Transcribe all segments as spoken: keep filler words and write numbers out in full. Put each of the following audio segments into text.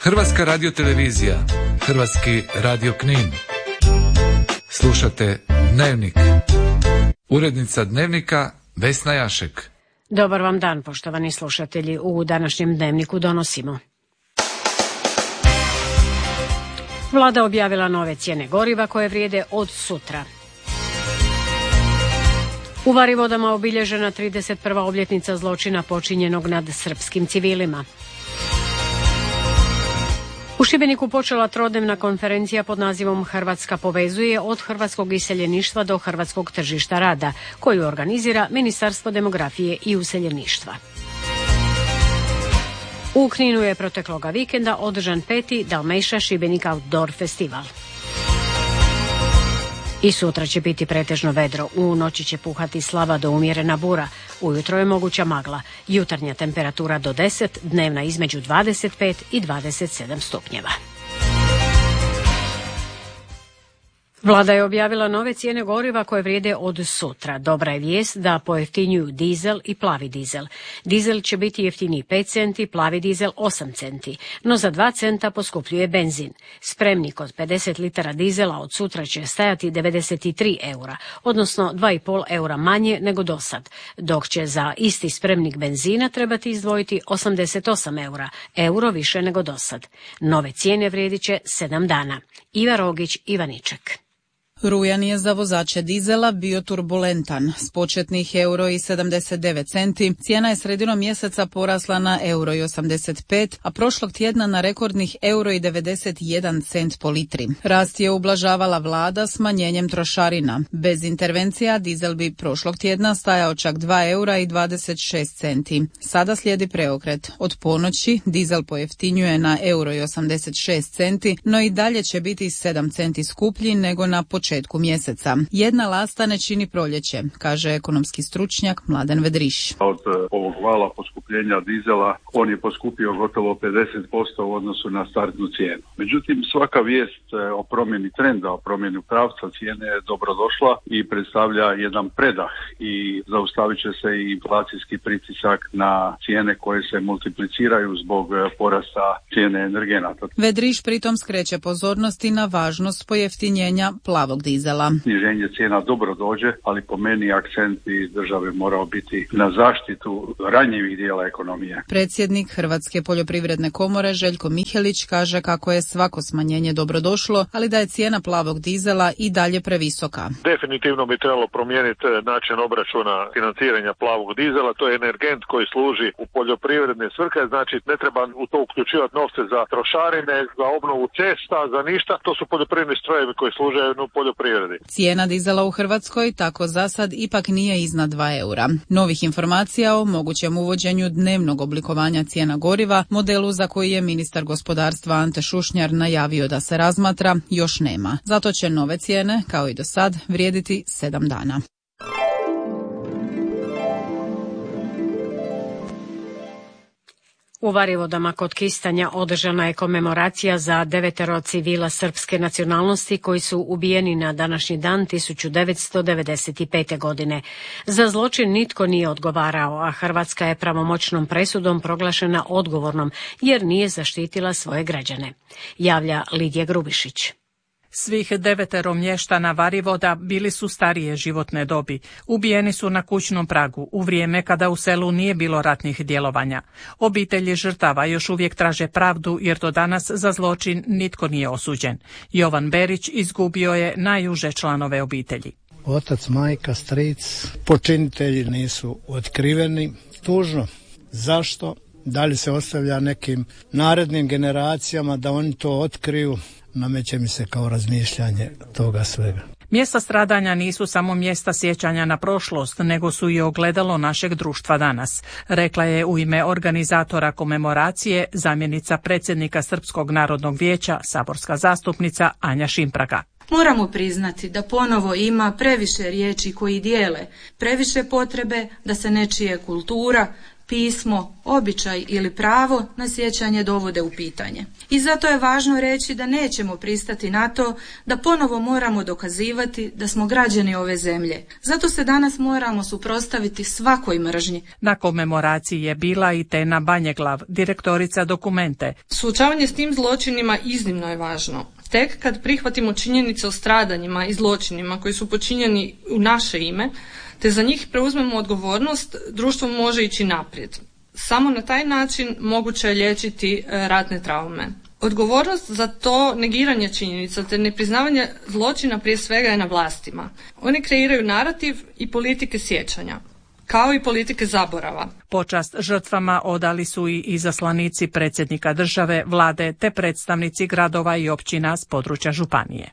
Hrvatska radiotelevizija, Hrvatski radio Knin. Slušate Dnevnik. Urednica Dnevnika Vesna Jašek. Dobar vam dan, poštovani slušatelji. U današnjem Dnevniku donosimo: Vlada objavila nove cijene goriva koje vrijede od sutra. U Varivodama obilježena trideset prva obljetnica zločina počinjenog nad srpskim civilima. U Šibeniku počela trodnevna konferencija pod nazivom Hrvatska povezuje, od hrvatskog iseljeništva do hrvatskog tržišta rada, koju organizira Ministarstvo demografije i useljeništva. U Kninu je protekloga vikenda održan peti Dalmejša Šibenik Outdoor festival. I sutra će biti pretežno vedro, u noći će puhati slaba do umjerena bura, ujutro je moguća magla, jutarnja temperatura do deset, dnevna između dvadeset pet i dvadeset sedam stupnjeva. Vlada je objavila nove cijene goriva koje vrijede od sutra. Dobra je vijest da pojeftinjuju dizel i plavi dizel. Dizel će biti jeftiniji pet centi, plavi dizel osam centi, no za dva centa poskupljuje benzin. Spremnik od pedeset litara dizela od sutra će stajati devedeset tri eura, odnosno dva i pol eura manje nego dosad, dok će za isti spremnik benzina trebati izdvojiti osamdeset osam eura, euro više nego dosad. Nove cijene vrijedit će sedam dana. Iva Rogić, Ivaniček. Rujan je za vozače dizela bio turbulentan. S početnih euro i sedamdeset devet centi cijena je sredinom mjeseca porasla na euro i osamdeset pet, a prošlog tjedna na rekordnih euro i devedeset jedan cent po litri. Rast je ublažavala vlada smanjenjem trošarina. Bez intervencija dizel bi prošlog tjedna stajao čak dva eura i dvadeset šest centi. Sada slijedi preokret. Od ponoći dizel pojeftinjuje na euro i osamdeset šest centi, no i dalje će biti sedam centi skuplji nego na početku mjeseca. Jedna lasta ne čini proljeće, kaže ekonomski stručnjak Mladen Vedriš. Od ovog vala poskupljenja dizela on je poskupio gotovo pedeset posto u odnosu na startnu cijenu. Međutim, svaka vijest o promjeni trenda, o promjeni pravca cijene je dobrodošla i predstavlja jedan predah i zaustavit će se i inflacijski pritisak na cijene koje se multipliciraju zbog porasta cijene energenata. Vedriš pritom skreće pozornosti na važnost pojeftinjenja plavog dizela. Sniženje cijena dobro dođe, ali po meni akcent i države morao biti na zaštitu ranjivih dijela ekonomije. Predsjednik Hrvatske poljoprivredne komore Željko Mihelić kaže kako je svako smanjenje dobrodošlo, ali da je cijena plavog dizela i dalje previsoka. Definitivno bi trebalo promijeniti način obračuna financiranja plavog dizela. To je energent koji služi u poljoprivredne svrhe, znači ne treba u to uključivati novce za trošarine, za obnovu cesta, za ništa. To su poljoprivredni strojevi koji služe u poljoprivredi. Cijena dizela u Hrvatskoj tako za sad ipak nije iznad dva eura. Novih informacija o mogućem uvođenju dnevnog oblikovanja cijena goriva, modelu za koji je ministar gospodarstva Ante Šušnjar najavio da se razmatra, još nema. Zato će nove cijene, kao i do sad, vrijediti sedam dana. U Varivodama kod Kistanja održana je komemoracija za devetero civila srpske nacionalnosti koji su ubijeni na današnji dan tisuću devetsto devedeset pete. godine. Za zločin nitko nije odgovarao, a Hrvatska je pravomoćnom presudom proglašena odgovornom jer nije zaštitila svoje građane. Javlja Lidija Grubišić. Svih devetero mještana Varivoda bili su starije životne dobi. Ubijeni su na kućnom pragu u vrijeme kada u selu nije bilo ratnih djelovanja. Obitelji žrtava još uvijek traže pravdu jer do danas za zločin nitko nije osuđen. Jovan Berić izgubio je najuže članove obitelji. Otac, majka, stric, počinitelji nisu otkriveni. Tužno. Zašto? Da li se ostavlja nekim narednim generacijama da oni to otkriju? Nameće mi se kao razmišljanje toga svega. Mjesta stradanja nisu samo mjesta sjećanja na prošlost, nego su i ogledalo našeg društva danas, rekla je u ime organizatora komemoracije zamjenica predsjednika Srpskog narodnog vijeća, saborska zastupnica Anja Šimpraga. Moramo priznati da ponovo ima previše riječi koji dijele, previše potrebe da se nečije kultura, pismo, običaj ili pravo na sjećanje dovode u pitanje. I zato je važno reći da nećemo pristati na to da ponovo moramo dokazivati da smo građani ove zemlje. Zato se danas moramo suprotstaviti svakoj mržnji. Na komemoraciji je bila i Tena Banjeglav, direktorica Dokumente. Suočavanje s tim zločinima iznimno je važno. Tek kad prihvatimo činjenice o stradanjima i zločinima koji su počinjeni u naše ime, te za njih preuzmemo odgovornost, društvo može ići naprijed. Samo na taj način moguće je liječiti ratne traume. Odgovornost za to negiranje činjenica te nepriznavanje zločina prije svega je na vlastima. Oni kreiraju narativ i politike sjećanja, kao i politike zaborava. Počast žrtvama odali su i izaslanici predsjednika države, vlade te predstavnici gradova i općina s područja županije.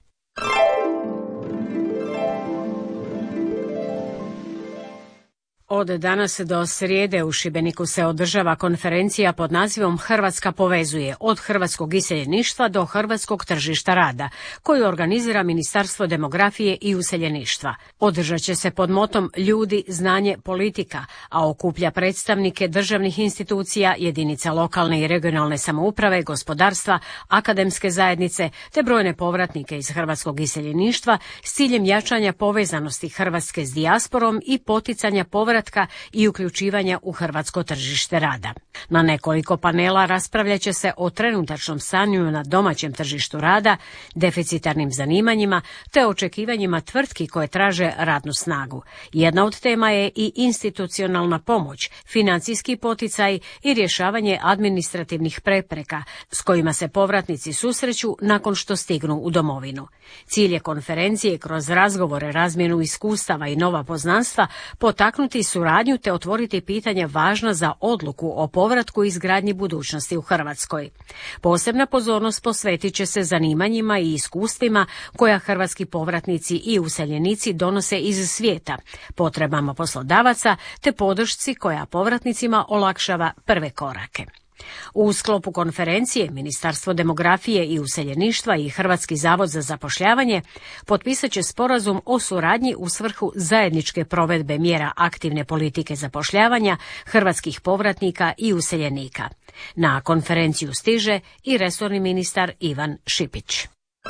Od danas do srijede u Šibeniku se održava konferencija pod nazivom Hrvatska povezuje, od hrvatskog iseljeništva do hrvatskog tržišta rada, koju organizira Ministarstvo demografije i useljeništva. Održat će se pod motom Ljudi, znanje, politika, a okuplja predstavnike državnih institucija, jedinica lokalne i regionalne samouprave, gospodarstva, akademske zajednice te brojne povratnike iz hrvatskog iseljeništva s ciljem jačanja povezanosti Hrvatske s dijasporom i poticanja povratka i uključivanja u hrvatsko tržište rada. Na nekoliko panela raspravljat će se o trenutačnom stanju na domaćem tržištu rada, deficitarnim zanimanjima te očekivanjima tvrtki koje traže radnu snagu. Jedna od tema je i institucionalna pomoć, financijski poticaj i rješavanje administrativnih prepreka s kojima se povratnici susreću nakon što stignu u domovinu. Cilj je konferencije kroz razgovore, razmjenu iskustava i nova poznanstva potaknuti suradnju te otvoriti pitanja važna za odluku o povratku i izgradnji budućnosti u Hrvatskoj. Posebna pozornost posvetit će se zanimanjima i iskustvima koja hrvatski povratnici i useljenici donose iz svijeta, potrebama poslodavaca te podršci koja povratnicima olakšava prve korake. U sklopu konferencije Ministarstvo demografije i useljeništva i Hrvatski zavod za zapošljavanje potpisat će sporazum o suradnji u svrhu zajedničke provedbe mjera aktivne politike zapošljavanja hrvatskih povratnika i useljenika. Na konferenciju stiže i resorni ministar Ivan Šipić.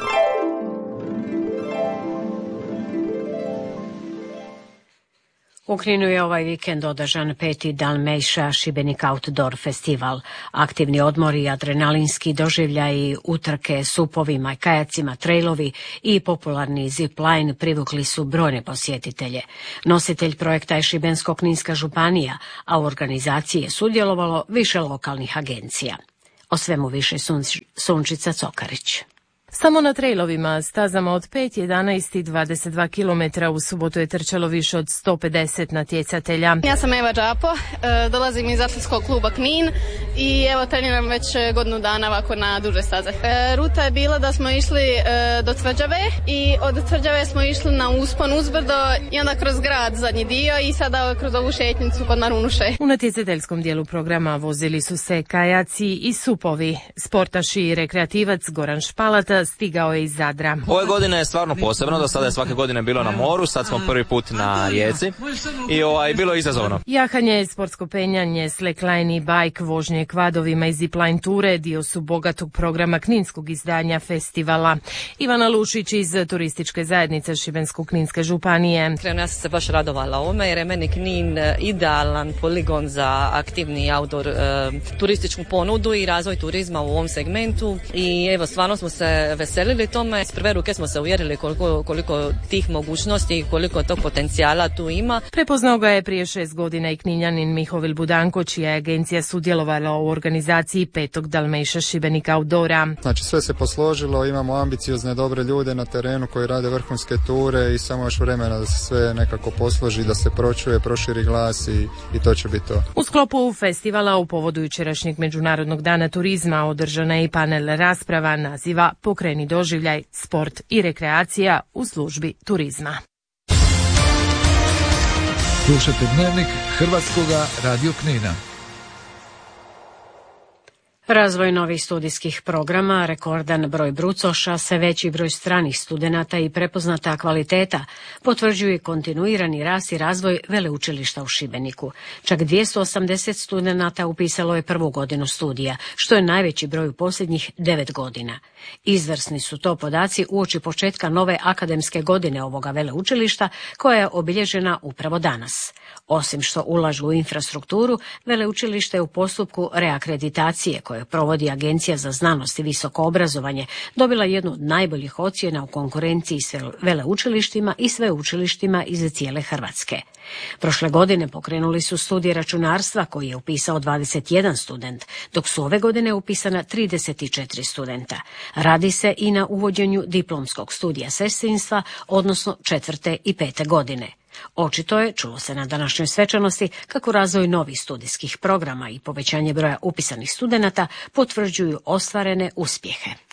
U Kninu je ovaj vikend održan peti Dalmejša Šibenik Outdoor festival. Aktivni odmori, adrenalinski doživljaji, utrke, supovima, kajacima, trailovi i popularni zipline privukli su brojne posjetitelje. Nositelj projekta je Šibensko-kninska županija, a u organizaciji je sudjelovalo više lokalnih agencija. O svemu više Sunč- Sunčica Cokarić. Samo na trailovima, stazama od pet, jedanaest i dvadeset dva kilometra u subotu je trčalo više od sto pedeset natjecatelja. Ja sam Eva Đapo, dolazim iz atletskog kluba Knin i evo treniram već godinu dana ovako na duže staze. Ruta je bila da smo išli do Tvrđave i od Tvrđave smo išli na uspon uzbrdo i onda kroz grad zadnji dio i sada kroz ovu šetnicu kod Marunuše. U natjecateljskom dijelu programa vozili su se kajaci i supovi. Sportaš i rekreativac Goran Špalata stigao je iz Zadra. Ove godine je stvarno posebno, do sada je svake godine bilo na moru, sad smo prvi put na rijeci i ovaj, bilo je izazovno. Jahanje, sportsko penjanje, slackline i bike, vožnje kvadovima i zipline ture dio su bogatog programa kninskog izdanja festivala. Ivana Lušić iz turističke zajednice Šibensko-kninske županije. Ja sam se baš radovala ovome jer je meni Knin idealan poligon za aktivni outdoor e, turističku ponudu i razvoj turizma u ovom segmentu i evo stvarno smo se veselili tome. S prve ruke smo se uvjerili koliko, koliko tih mogućnosti i koliko tog potencijala tu ima. Prepoznao ga je prije šest godina i Kninjanin Mihovil Budanko, čija je agencija sudjelovala u organizaciji petog Dalmejša Šibenik Outdoora. Znači sve se posložilo, imamo ambiciozne dobre ljude na terenu koji rade vrhunske ture i samo još vremena da se sve nekako posloži, da se pročuje, proširi glas i, i to će biti to. U sklopu festivala u povodu jučerašnjeg Međunarodnog dana turizma održana je i panel rasprava naziva Pokreni doživljaj, sport i rekreacija u službi turizma. Slušajte Dnevnik Hrvatskoga radio Knina. Razvoj novih studijskih programa, rekordan broj brucoša, sve veći broj stranih studenata i prepoznata kvaliteta potvrđuje kontinuirani rast i razvoj veleučilišta u Šibeniku. Čak dvjesto osamdeset studenata upisalo je prvu godinu studija, što je najveći broj u posljednjih devet godina. Izvrsni su to podaci uoči početka nove akademske godine ovoga veleučilišta, koja je obilježena upravo danas. Osim što ulažu u infrastrukturu, veleučilište je u postupku reakreditacije koje provodi Agencija za znanost i visoko obrazovanje dobila jednu od najboljih ocjena u konkurenciji s veleučilištima i sveučilištima iz cijele Hrvatske. Prošle godine pokrenuli su studij računarstva koji je upisao dvadeset jedan student, dok su ove godine upisana trideset četiri studenta. Radi se i na uvođenju diplomskog studija sestrinstva, odnosno četvrte i pete godine. Očito je, čulo se na današnjoj svečanosti, kako razvoj novih studijskih programa i povećanje broja upisanih studenata potvrđuju ostvarene uspjehe.